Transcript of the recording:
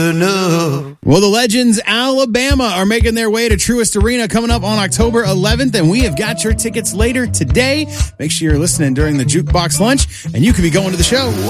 enough. Well, the Legends Alabama are making their way to Truist Arena coming up on October 11th, and we have got your tickets later today. Make sure you're listening during the Jukebox Lunch, and you could be going to the show.